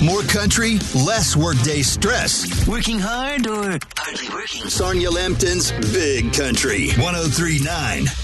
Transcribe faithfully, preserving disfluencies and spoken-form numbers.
More country, less workday stress. Working hard or hardly working? Sonia Lampton's Big Country. one oh three point nine